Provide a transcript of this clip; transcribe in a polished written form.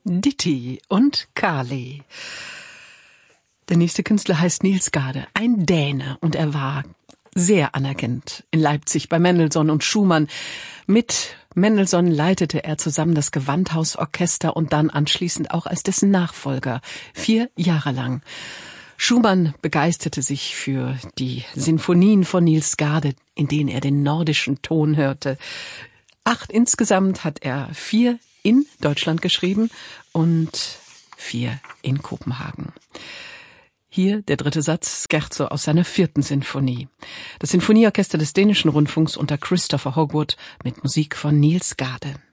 Ditti und Carly. Der nächste Künstler heißt Niels Gade, ein Däne, und er war sehr anerkannt in Leipzig bei Mendelssohn und Schumann. Mit Mendelssohn leitete er zusammen das Gewandhausorchester und dann anschließend auch als dessen Nachfolger 4 Jahre lang. Schumann begeisterte sich für die Sinfonien von Niels Gade, in denen er den nordischen Ton hörte. 8 insgesamt hat er, 4 in Deutschland geschrieben und 4 in Kopenhagen. Hier der dritte Satz, Scherzo aus seiner 4. Sinfonie. Das Sinfonieorchester des Dänischen Rundfunks unter Christopher Hogwood mit Musik von Niels Gade.